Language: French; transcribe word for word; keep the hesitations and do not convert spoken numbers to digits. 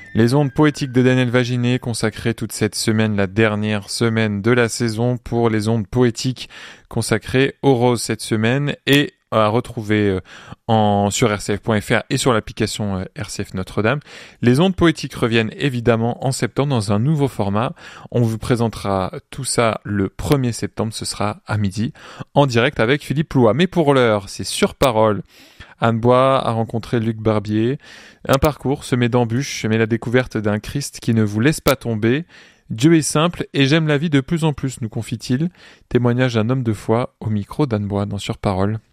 Les ondes poétiques de Daniel Vaginet consacrées toute cette semaine, la dernière semaine de la saison pour les ondes poétiques consacrées aux roses cette semaine et à retrouver en, sur r c f point f r et sur l'application R C F Notre-Dame. Les ondes poétiques reviennent évidemment en septembre dans un nouveau format. On vous présentera tout ça le premier septembre, ce sera à midi, en direct avec Philippe Loua. Mais pour l'heure, c'est sur parole. Anne Bois a rencontré Luc Barbier. Un parcours semé d'embûches, mais la découverte d'un Christ qui ne vous laisse pas tomber. Dieu est simple et j'aime la vie de plus en plus, nous confie-t-il. Témoignage d'un homme de foi au micro d'Anne Bois dans Sur Parole.